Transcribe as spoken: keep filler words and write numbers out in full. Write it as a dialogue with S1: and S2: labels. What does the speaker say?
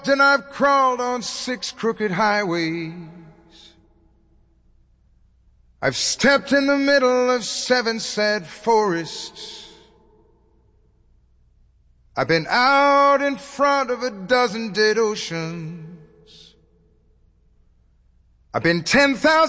S1: and I've crawled on six crooked highways. I've stepped in the middle of seven sad forests. I've been out in front of a dozen dead oceans. I've been ten thousand